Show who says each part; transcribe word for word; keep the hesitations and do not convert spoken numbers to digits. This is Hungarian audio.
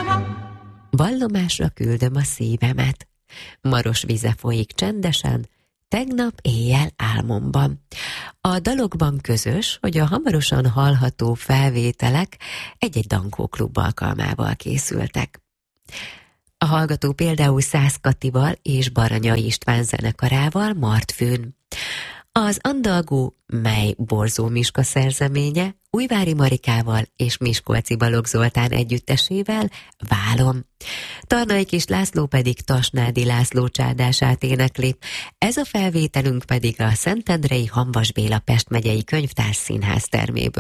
Speaker 1: Vallomásra küldöm a szívemet. Maros vize folyik csendesen, tegnap éjjel álmomban. A dalokban közös, hogy a hamarosan hallható felvételek egy-egy dankóklub alkalmával készültek. A hallgató például Szász Katival és Baranyai István zenekarával Martfőn. Az Andalgó, mely Borzó Miska szerzeménye, Újvári Marikával és Miskolci Balogh Zoltán együttesével Válom. Tarnai Kis László pedig Tasnádi László csárdását énekli. Ez a felvételünk pedig a Szentendrei Hamvas Béla Pest megyei könyvtár színház terméből